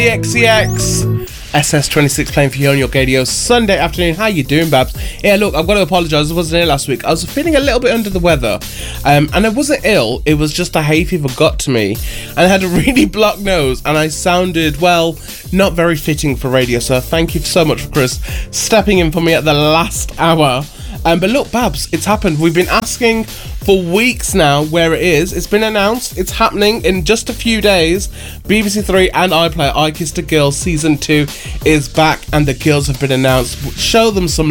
Charlie XCX. SS26 playing for you on your radio Sunday afternoon. How you doing, Babs? Yeah, look, I've got to apologise. I wasn't here last week. I was feeling a little bit under the weather. And I wasn't ill. It was just a hay fever got to me. And I had a really blocked nose. And I sounded, well, not very fitting for radio. So thank you so much for Chris stepping in for me at the last hour. But look, Babs, it's happened. We've been asking for weeks now where it is. It's been announced. It's happening in just a few days. BBC Three and iPlayer, I Kissed a Girl Season 2 is back, and the girls have been announced. Show them some